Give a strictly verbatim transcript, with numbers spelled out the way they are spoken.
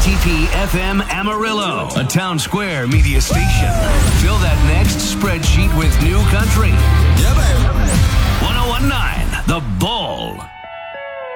T P F M Amarillo, a Town Square media station. Fill that next spreadsheet with new country. Yep.